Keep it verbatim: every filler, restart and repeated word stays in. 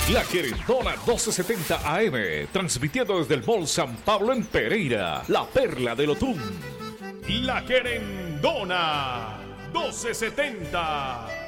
La Querendona doce setenta A M, transmitiendo desde el Mall San Pablo en Pereira, la perla del Otún. La Querendona doce setenta.